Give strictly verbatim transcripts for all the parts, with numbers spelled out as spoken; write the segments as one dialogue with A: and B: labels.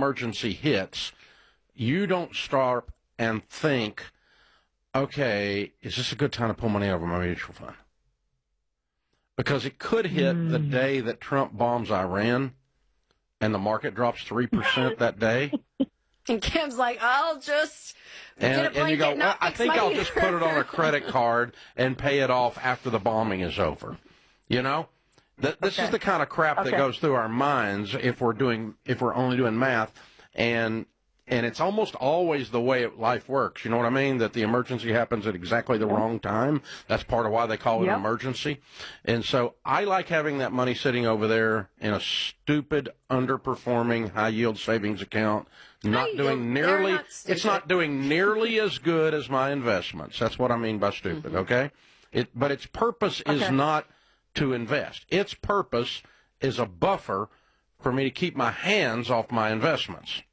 A: emergency hits, you don't start and think, okay, is this a good time to pull money out of my mutual fund? Because it could hit mm. the day that Trump bombs Iran and the market drops three percent that day.
B: And Kim's like, I'll just
A: and,
B: get a
A: and you go, well, I think I'll
B: meter.
A: just put it on a credit card and pay it off after the bombing is over. You know? Th- this okay. is the kind of crap okay. that goes through our minds if we're doing if we're only doing math. And And it's almost always the way life works. You know what I mean? That the emergency happens at exactly the wrong time. That's part of why they call it yep. an emergency. And so I like having that money sitting over there in a stupid, underperforming, high-yield savings account, not high doing yield. nearly, not it's not doing nearly as good as my investments. That's what I mean by stupid, mm-hmm. okay? It, but its purpose okay. is not to invest. Its purpose is a buffer for me to keep my hands off my investments.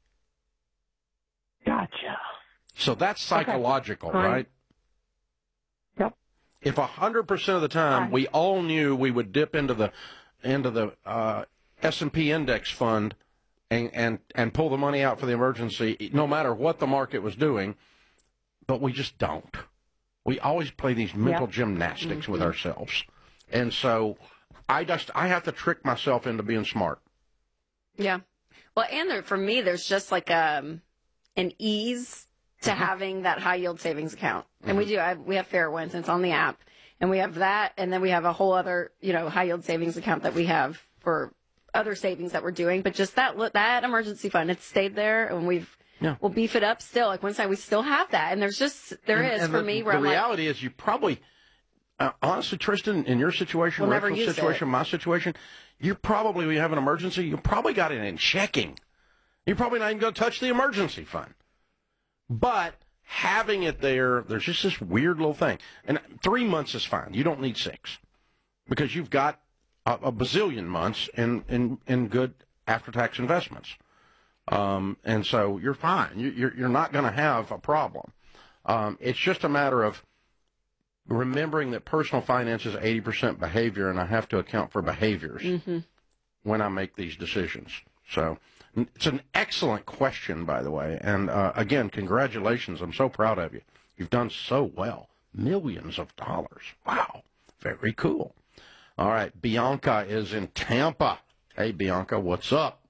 C: Gotcha.
A: So that's psychological, okay. right?
C: Yep.
A: If a hundred percent of the time right. we all knew we would dip into the into the uh, S and P index fund and, and and pull the money out for the emergency, no matter what the market was doing, but we just don't. We always play these mental yep. gymnastics mm-hmm. with ourselves, and so I just I have to trick myself into being smart.
B: Yeah. Well, and there, for me, there's just like um. an ease to mm-hmm. having that high yield savings account. And mm-hmm. we do, I, we have Fairwinds, it's on the app. And we have that, and then we have a whole other, you know, high yield savings account that we have for other savings that we're doing. But just that that emergency fund, it's stayed there, and we've, yeah. we'll beef it up still. Like one side, we still have that. And there's just, there
A: and,
B: is
A: and
B: for
A: the,
B: me where
A: the
B: I'm
A: reality
B: like,
A: is you probably, uh, honestly, Tristan, in your situation,
B: we'll
A: Rachel's situation,
B: it.
A: my situation, you probably, when you have an emergency, you probably got it in checking. You're probably not even going to touch the emergency fund. But having it there, there's just this weird little thing. And three months is fine. You don't need six because you've got a, a bazillion months in, in, in good after-tax investments. Um, and so you're fine. You, you're, you're not going to have a problem. Um, it's just a matter of remembering that personal finance is eighty percent behavior, and I have to account for behaviors mm-hmm. when I make these decisions. So it's an excellent question, by the way. And, uh, again, congratulations. I'm so proud of you. You've done so well. Millions of dollars. Wow. Very cool. All right. Bianca is in Tampa. Hey, Bianca, what's up?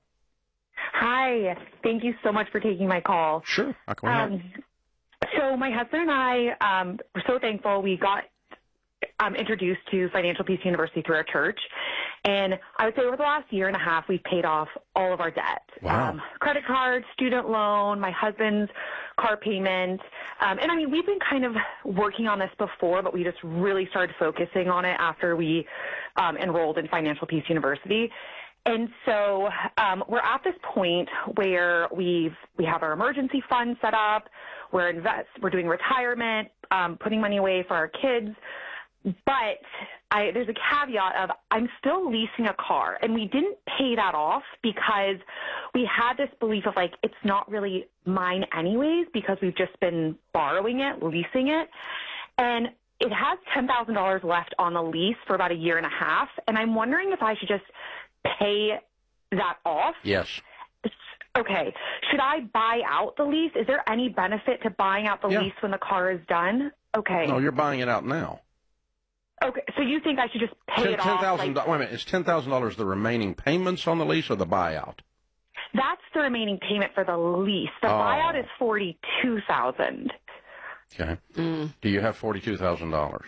C: Hi. Thank you so much for taking my call.
A: Sure. I can help.
C: Um, so my husband and I um, were so thankful we got um, introduced to Financial Peace University through our church. And I would say over the last year and a half, we've paid off all of our debt.
A: Wow.
C: Um, credit card, student loan, my husband's car payment. Um, and I mean, we've been kind of working on this before, but we just really started focusing on it after we um, enrolled in Financial Peace University. And so um, we're at this point where we've we have our emergency fund set up. We're invest. We're doing retirement, um, putting money away for our kids. But I, there's a caveat of I'm still leasing a car, and we didn't pay that off because we had this belief of like it's not really mine anyways because we've just been borrowing it, leasing it, and it has ten thousand dollars left on the lease for about a year and a half, and I'm wondering if I should just pay that off.
A: Yes.
C: Okay. Should I buy out the lease? Is there any benefit to buying out the
A: yeah.
C: lease when the car is done? Okay.
A: No, you're buying it out now.
C: Okay, so you think I should just pay
A: ten,
C: it
A: ten,
C: off?
A: Like, wait a minute, is ten thousand dollars the remaining payments on the lease or the buyout?
C: That's the remaining payment for the lease. The
A: oh.
C: buyout is forty-two thousand
A: dollars. Okay. Mm. Do you have forty-two thousand dollars?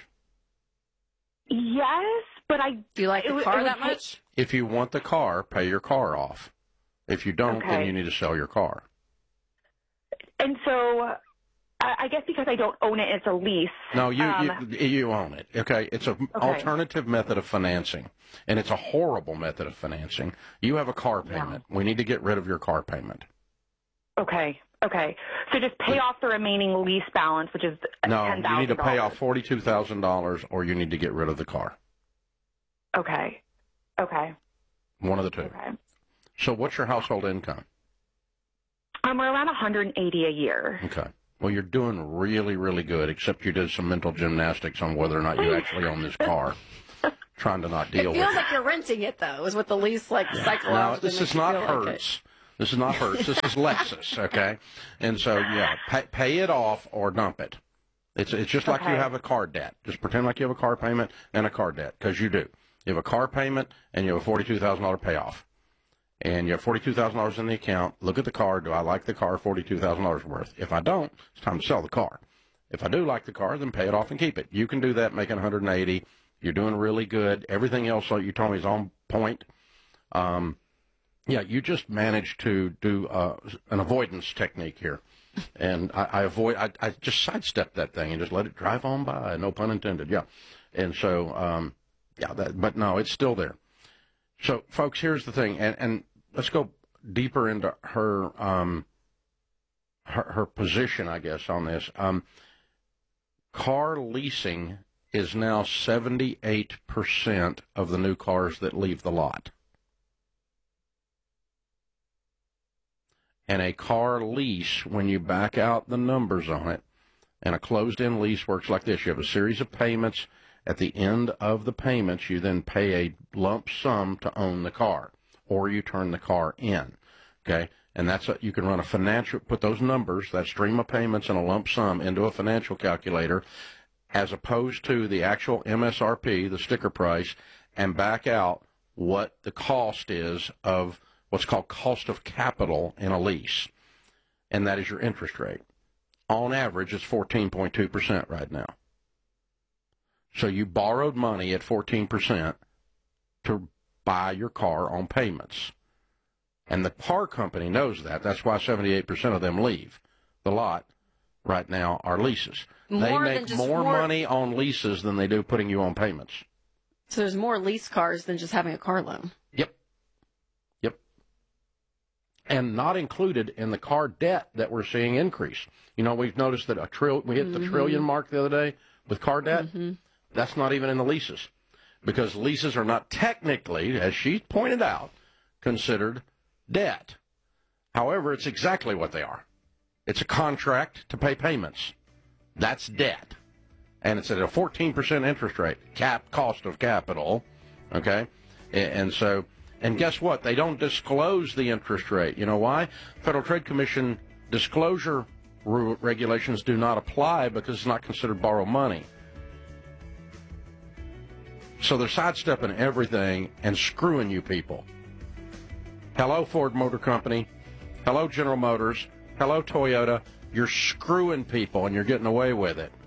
C: Yes, but I...
B: Do you like the
C: it,
B: car
C: it
B: that
C: take...
B: much?
A: If you want the car, pay your car off. If you don't,
C: okay.
A: then you need to sell your car.
C: And so... I guess because I don't own it, it's a lease.
A: No, you
C: um,
A: you, you own it. Okay, it's an
C: okay.
A: alternative method of financing, and it's a horrible method of financing. You have a car payment. Yeah. We need to get rid of your car payment.
C: Okay, okay. So just pay off the remaining lease balance, which is
A: no.
C: ten thousand dollars.
A: You need to pay off forty-two thousand dollars, or you need to get rid of the car.
C: Okay, okay.
A: One of the two.
C: Okay.
A: So, what's your household income?
C: Um, we're around one hundred eighty a year.
A: Okay. Well, you're doing really, really good, except you did some mental gymnastics on whether or not you actually own this car, trying to not deal with it.
B: It feels like you're renting it, though, is what the lease, like,
A: yeah.
B: psychologically
A: No, this is not
B: Hertz.
A: Hertz. Like This is not Hertz. This is Lexus, okay? And so, yeah, pay, pay it off or dump it. It's it's just like
C: Okay.
A: you have a car debt. Just pretend like you have a car payment and a car debt, because you do. You have a car payment and you have a forty-two thousand dollars payoff. And you have forty-two thousand dollars in the account. Look at the car. Do I like the car forty-two thousand dollars worth? If I don't, it's time to sell the car. If I do like the car, then pay it off and keep it. You can do that making one hundred eighty. You're doing really good. Everything else, like you told me, is on point. Um, yeah, you just managed to do uh, an avoidance technique here. And I, I avoid, I, I just sidestepped that thing and just let it drive on by, no pun intended, yeah. And so, um, yeah, that, but no, it's still there. So, folks, here's the thing, and, and let's go deeper into her, um, her, her position, I guess, on this. Um, car leasing is now seventy-eight percent of the new cars that leave the lot. And a car lease, when you back out the numbers on it, and a closed-end lease works like this. You have a series of payments. At the end of the payments, you then pay a lump sum to own the car, or you turn the car in, okay? And that's a, you can run a financial, put those numbers, that stream of payments and a lump sum into a financial calculator, as opposed to the actual M S R P, the sticker price, and back out what the cost is of what's called cost of capital in a lease, and that is your interest rate. On average, it's fourteen point two percent right now. So you borrowed money at fourteen percent to buy your car on payments. And the car company knows that. That's why seventy-eight percent of them leave the lot right now are leases.
B: More
A: they
B: than
A: make
B: just
A: more,
B: more
A: money on leases than they do putting you on payments.
B: So there's more lease cars than just having a car loan.
A: Yep. Yep. And not included in the car debt that we're seeing increase. You know, we've noticed that a trill we hit
B: Mm-hmm.
A: the trillion mark the other day with car debt.
B: Mm-hmm.
A: That's not even in the leases, because leases are not technically, as she pointed out, considered debt. However, it's exactly what they are. It's a contract to pay payments. That's debt. And it's at a fourteen percent interest rate, cap cost of capital, okay? And so, and guess what? They don't disclose the interest rate. You know why? Federal Trade Commission disclosure regulations do not apply because it's not considered borrow money. So they're sidestepping everything and screwing you people. Hello, Ford Motor Company. Hello, General Motors. Hello, Toyota. You're screwing people and you're getting away with it.